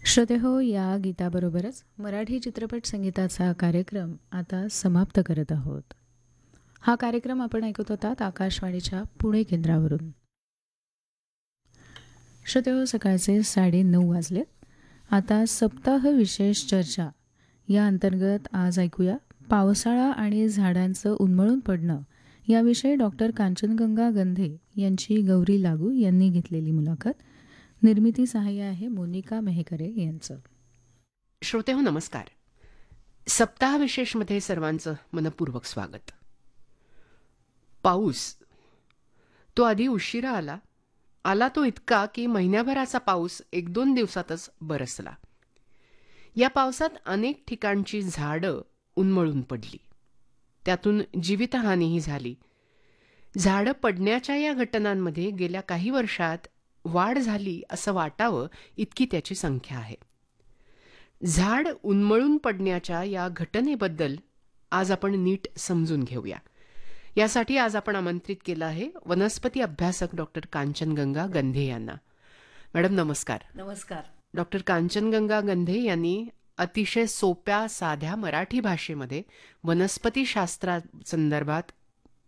श्रोतेहो, या गीताबरोबरच मराठी चित्रपट संगीताचा कार्यक्रम आता समाप्त करत आहोत. हा कार्यक्रम आपण ऐकत होतात आकाशवाणीच्या पुणे केंद्रावरून. श्रोतेहो, सकाळचे 9:30 वाजलेत. आता सप्ताह विशेष चर्चा या अंतर्गत आज ऐकूया पावसाळा आणि झाडांचं उन्मळून पडणं याविषयी डॉक्टर कांचनगंगा गंधे यांची गौरी लागू यांनी घेतलेली मुलाखत. निर्मिती सहाय्य आहे मोनिका मेहकरे यांचं. श्रोतेहो नमस्कार. सप्ताह विशेषमध्ये सर्वांचं मनपूर्वक स्वागत. पाऊस तो आधी उशिरा आला तो इतका की महिन्याभराचा पाऊस 1-2 दिवसातच बरसला. या पावसात अनेक ठिकाणची झाडं उन्मळून पडली. त्यातून जीवितहानीही झाली. झाडं पडण्याच्या या घटनांमध्ये गेल्या काही वर्षात वाढ झाली असं वाटावं इतकी त्याची संख्या आहे. झाड उन्मळून पडण्याच्या या घटनेबद्दल आज आपण नीट समजून घेऊया. यासाठी आज आपण आमंत्रित केलं आहे वनस्पती अभ्यासक डॉक्टर कांचनगंगा गंधे यांना. मॅडम नमस्कार. नमस्कार. डॉक्टर कांचनगंगा गंधे यांनी अतिशय सोप्या साध्या मराठी भाषेमध्ये वनस्पती शास्त्रासंदर्भात